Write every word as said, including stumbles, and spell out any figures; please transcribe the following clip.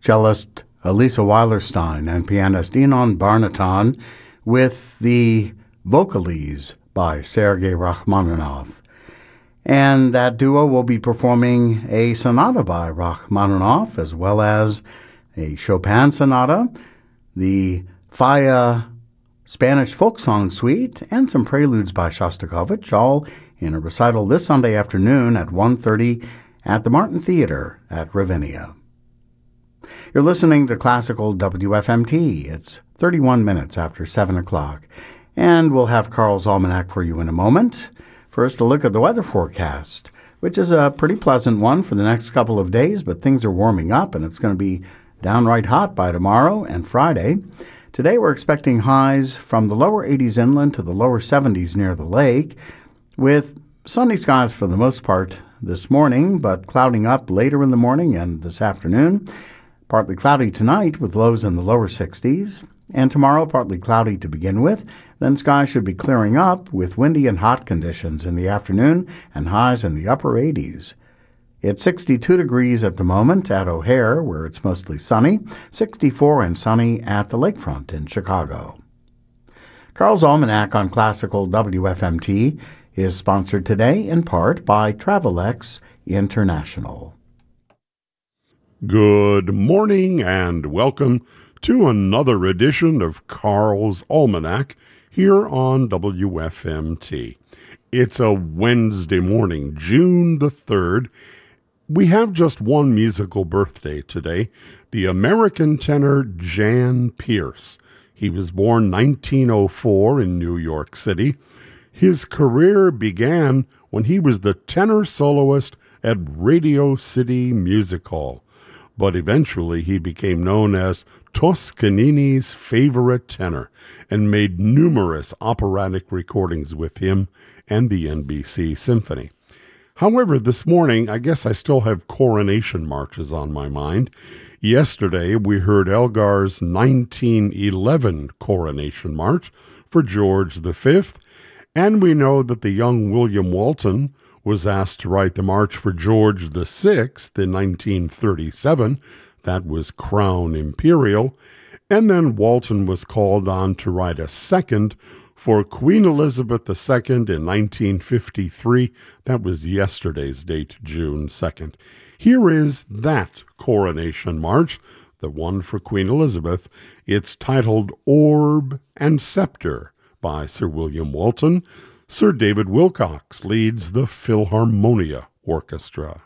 cellist Elisa Weilerstein and pianist Inon Barnaton with the Vocalese by Sergei Rachmaninoff. And that duo will be performing a sonata by Rachmaninoff as well as a Chopin sonata, the Faya Spanish folk song suite, and some preludes by Shostakovich, all in a recital this Sunday afternoon at one thirty at the Martin Theater at Ravinia. You're listening to Classical W F M T. It's thirty-one minutes after seven o'clock, and we'll have Carl's Almanac for you in a moment. First, a look at the weather forecast, which is a pretty pleasant one for the next couple of days, but things are warming up, and it's going to be downright hot by tomorrow and Friday. Today, we're expecting highs from the lower eighties inland to the lower seventies near the lake, with sunny skies for the most part this morning, but clouding up later in the morning and this afternoon. Partly cloudy tonight with lows in the lower sixties, and tomorrow partly cloudy to begin with. Then skies should be clearing up with windy and hot conditions in the afternoon and highs in the upper eighties. It's sixty-two degrees at the moment at O'Hare, where it's mostly sunny, sixty-four and sunny at the lakefront in Chicago. Carl's Almanac on Classical W F M T is sponsored today in part by Travelex International. Good morning and welcome to another edition of Carl's Almanac here on W F M T. It's a Wednesday morning, June the third. We have just one musical birthday today, the American tenor Jan Peerce. He was born nineteen oh four in New York City. His career began when he was the tenor soloist at Radio City Music Hall, but eventually he became known as Toscanini's favorite tenor and made numerous operatic recordings with him and the N B C Symphony. However, this morning, I guess I still have coronation marches on my mind. Yesterday, we heard Elgar's nineteen eleven coronation march for George the Fifth, and we know that the young William Walton was asked to write the march for George the Sixth in nineteen thirty-seven. That was Crown Imperial. And then Walton was called on to write a second for Queen Elizabeth the Second in nineteen fifty-three. That was yesterday's date, June second. Here is that coronation march, the one for Queen Elizabeth. It's titled Orb and Scepter by Sir William Walton. Sir David Wilcox leads the Philharmonia Orchestra.